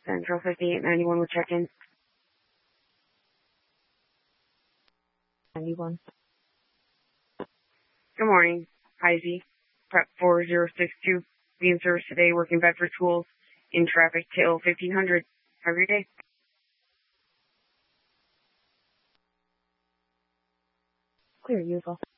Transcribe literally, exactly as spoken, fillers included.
Central fifty-eight ninety-one with check-in. ninety-one. Good morning. Hi Z. Prep four zero six two. Be in service today, working Bedford schools. In traffic till fifteen hundred. Have a great day. Clear, U F O.